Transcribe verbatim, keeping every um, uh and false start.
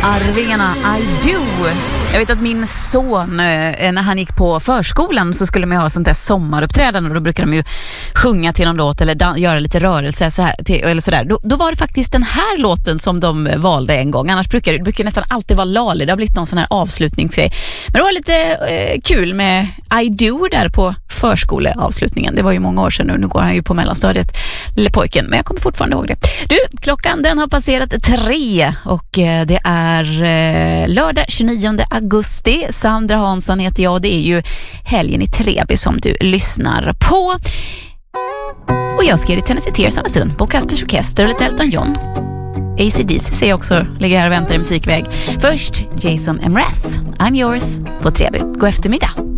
Arvingarna, I do. Jag vet att min son, när han gick på förskolan så skulle man ha sånt där sommaruppträdande och då brukar de ju sjunga till någon låt eller dan- göra lite rörelse så här, till, eller sådär. Då, då var det faktiskt den här låten som de valde en gång. Annars brukar det brukar nästan alltid vara Lali. Det har blivit någon sån här avslutningsgrej. Men det var lite eh, kul med I do där på förskoleavslutningen. Det var ju många år sedan nu. Nu går han ju på mellanstadiet, lille pojken. Men jag kommer fortfarande ihåg det. Du, klockan den har passerat tre och eh, det är eh, lördag tjugonionde augusti. Sandra Hansson heter jag. Det är ju helgen i Treby som du lyssnar på. Och jag ska ge dig Tennessee Tears om en stund på Kaspers Orkester och lite Elton John. A C D C ser jag också ligger här och väntar i musikväg. Först Jason Mraz, I'm yours på Treby. God eftermiddag.